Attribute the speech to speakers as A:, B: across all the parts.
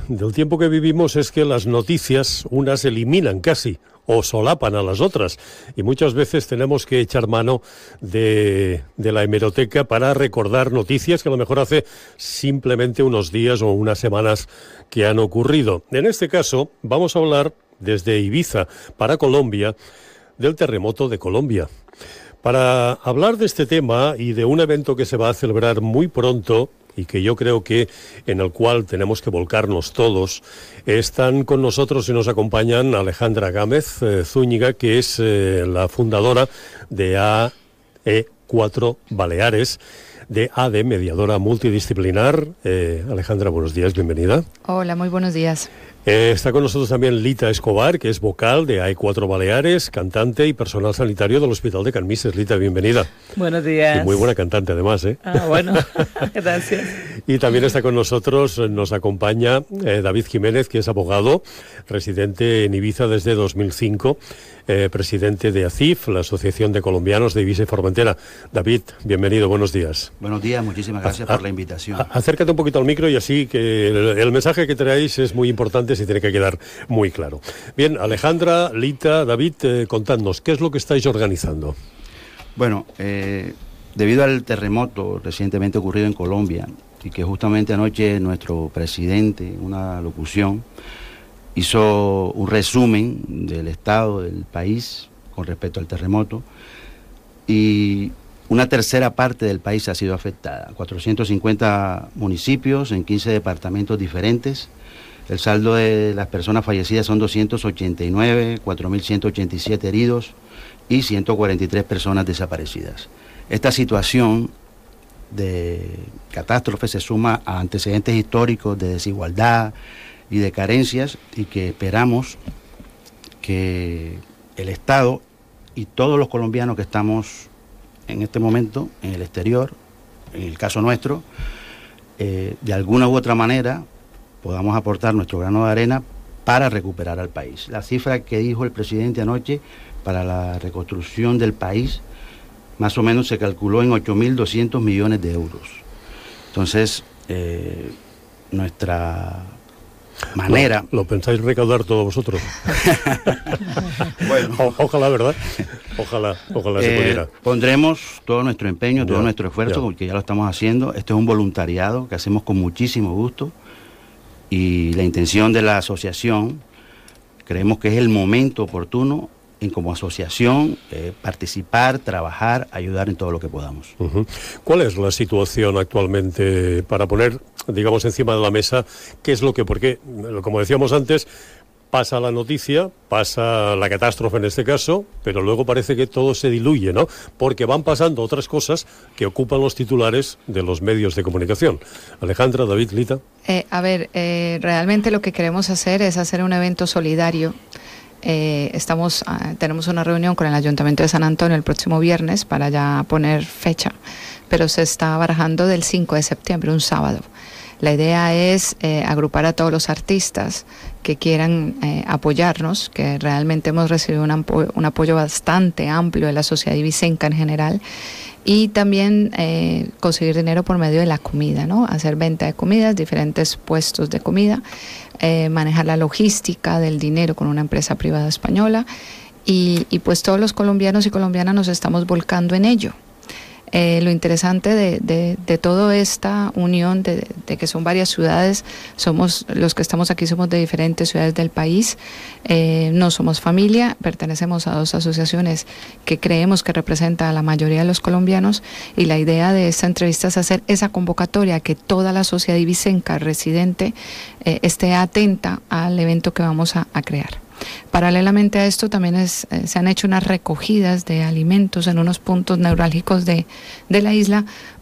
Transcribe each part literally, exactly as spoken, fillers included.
A: del tiempo que vivimos es que las noticias, unas eliminan casi o solapan a las otras, y muchas veces tenemos que echar mano de, de la hemeroteca para recordar noticias que a lo mejor hace simplemente unos días o unas semanas que han ocurrido. En este caso vamos a hablar desde Ibiza para Colombia del terremoto de Colombia. Para hablar de este tema y de un evento que se va a celebrar muy pronto y que yo creo que en el cual tenemos que volcarnos todos, están con nosotros y nos acompañan Alejandra Gámez eh, Zúñiga, que es eh, la fundadora de A E cuatro Baleares, de A D E, mediadora multidisciplinar. Eh, Alejandra, buenos días, bienvenida.
B: Hola, muy buenos días.
A: Eh, está con nosotros también Lita Escobar, que es vocal de A E cuatro Baleares, cantante y personal sanitario del Hospital de Can Misses. Lita, bienvenida.
C: Buenos días.
A: Y muy buena cantante además, ¿eh?
C: Ah, bueno, gracias.
A: Y también está con nosotros, nos acompaña eh, David Jiménez, que es abogado, residente en Ibiza desde dos mil cinco, eh, presidente de A C I F, la Asociación de Colombianos de Ibiza y Formentera. David, bienvenido, buenos días.
D: Buenos días, muchísimas gracias a, por la invitación.
A: A, acércate un poquito al micro y así que el, el mensaje que traéis es muy importante, se tiene que quedar muy claro. Bien, Alejandra, Lita, David, eh, contadnos, ¿qué es lo que estáis organizando?
D: Bueno, eh, debido al terremoto recientemente ocurrido en Colombia, y que justamente anoche nuestro presidente, en una locución, hizo un resumen del estado del país con respecto al terremoto, y una tercera parte del país ha sido afectada, cuatrocientos cincuenta municipios en quince departamentos diferentes. El saldo de las personas fallecidas son doscientos ochenta y nueve, cuatro mil ciento ochenta y siete heridos y ciento cuarenta y tres personas desaparecidas. Esta situación de catástrofe se suma a antecedentes históricos de desigualdad y de carencias, y que esperamos que el Estado y todos los colombianos que estamos en este momento en el exterior, en el caso nuestro, eh, de alguna u otra manera podamos aportar nuestro grano de arena para recuperar al país. La cifra que dijo el presidente anoche para la reconstrucción del país, más o menos se calculó en ocho mil doscientos millones de euros. Entonces, eh, nuestra manera...
A: ¿Lo, lo pensáis recaudar todos vosotros?
D: Bueno,
A: o, ojalá, ¿verdad? Ojalá, ojalá se
D: eh,
A: pudiera.
D: Pondremos todo nuestro empeño, todo
A: ya,
D: nuestro esfuerzo,
A: ya.
D: porque ya lo estamos haciendo. Este es un voluntariado que hacemos con muchísimo gusto, y la intención de la asociación, creemos que es el momento oportuno en como asociación eh, participar, trabajar, ayudar en todo lo que podamos.
A: Uh-huh. ¿Cuál es la situación actualmente para poner, digamos, encima de la mesa qué es lo que, porque, como decíamos antes, pasa la noticia, pasa la catástrofe en este caso, pero luego parece que todo se diluye, ¿no? Porque van pasando otras cosas que ocupan los titulares de los medios de comunicación. Alejandra, David, Lita.
B: Eh, a ver, eh, realmente lo que queremos hacer es hacer un evento solidario. Eh, estamos, uh, tenemos una reunión con el Ayuntamiento de San Antonio el próximo viernes para ya poner fecha, pero se está barajando del cinco de septiembre, un sábado. La idea es eh, agrupar a todos los artistas que quieran eh, apoyarnos, que realmente hemos recibido un, ampo- un apoyo bastante amplio de la sociedad ibicenca en general, y también eh, conseguir dinero por medio de la comida, ¿no? Hacer venta de comidas, diferentes puestos de comida, eh, manejar la logística del dinero con una empresa privada española, y, y pues todos los colombianos y colombianas nos estamos volcando en ello. Eh, lo interesante de, de, de toda esta unión, de, de que son varias ciudades, somos los que estamos aquí, somos de diferentes ciudades del país, eh, no somos familia, pertenecemos a dos asociaciones que creemos que representan a la mayoría de los colombianos, y la idea de esta entrevista es hacer esa convocatoria, que toda la sociedad ibicenca residente eh, esté atenta al evento que vamos a, a crear. Paralelamente a esto también es, eh, se han hecho unas recogidas de alimentos en unos puntos neurálgicos de, de la isla.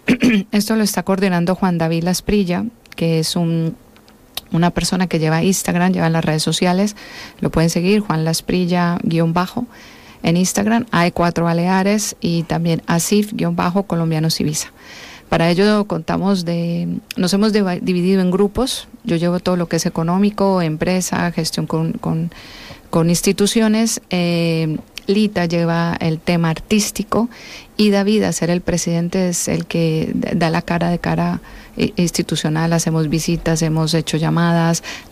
B: Esto lo está coordinando Juan David Lasprilla, que es un, una persona que lleva Instagram, lleva las redes sociales, lo pueden seguir, Juan Lasprilla guión bajo en Instagram, A E cuatro Baleares, y también Asif guión bajo Colombianos Ibiza. Para ello contamos de, nos hemos de, dividido en grupos. Yo llevo todo lo que es económico, empresa, gestión con, con, con instituciones. Eh, Lita lleva el tema artístico, y David, a ser el presidente, es el que da la cara de cara institucional. Hacemos visitas, hemos hecho llamadas,